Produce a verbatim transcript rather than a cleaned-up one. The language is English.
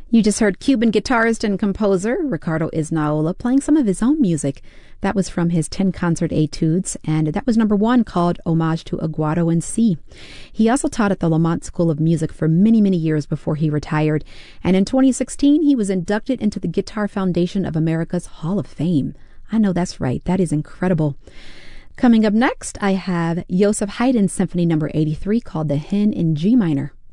You just heard Cuban guitarist and composer Ricardo Isnaola playing some of his own music. That was from his ten concert etudes, and that was number one, called Homage to Aguado in C. He also taught at the Lamont School of Music for many, many years before he retired, and in twenty sixteen, he was inducted into the Guitar Foundation of America's Hall of Fame. I know that's right. That is incredible. Coming up next, I have Joseph Haydn's Symphony number eighty-three, called The Hen in G Minor.